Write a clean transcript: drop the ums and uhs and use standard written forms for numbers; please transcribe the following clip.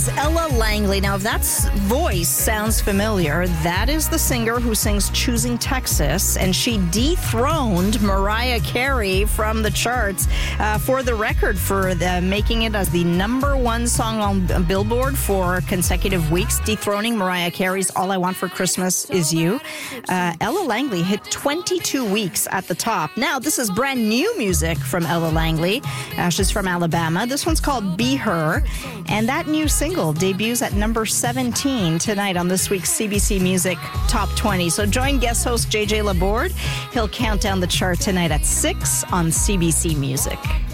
was Ella Langley. Now, if that voice sounds familiar, that is the singer who sings Choosing Texas, and she dethroned Mariah Carey from the charts for the record for making it as the number one song on Billboard for consecutive weeks, dethroning Mariah Carey's All I Want for Christmas Is You. Ella Langley hit 22 weeks at the top. Now, this is brand new music from Ella Langley. She's from Alabama. This one's called Be Her, and that new single debuts at number 17 tonight on this week's CBC Music Top 20. So join guest host JJ Laborde. He'll count down the chart tonight at 6 on CBC Music.